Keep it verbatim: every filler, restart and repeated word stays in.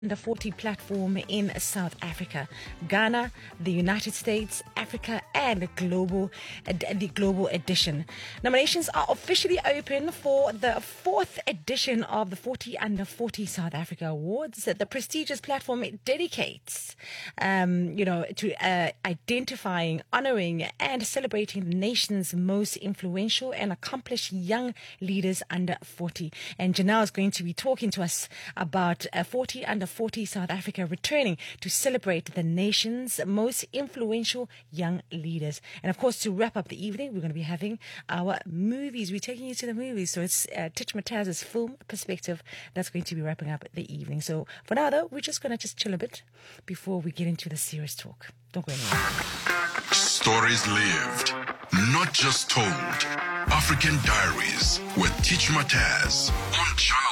The forty platform in South Africa, Ghana, the United States, Africa, and the global, the global edition. Nominations are officially open for the fourth edition of the forty Under forty South Africa Awards. The prestigious platform dedicates, um, you know, to uh, identifying, honoring, and celebrating the nation's most influential and accomplished young leaders under forty. And Janelle is going to be talking to us about uh, forty Under forty South Africa returning to celebrate the nation's most influential young leaders. And of course, to wrap up the evening, we're going to be having our movies. We're taking you to the movies. So it's uh, Titch Mataz's film perspective that's going to be wrapping up the evening. So for now, though, we're just going to just chill a bit before we get into the serious talk. Don't go anywhere. Stories lived, not just told. African Diaries with Titch Mataz on Channel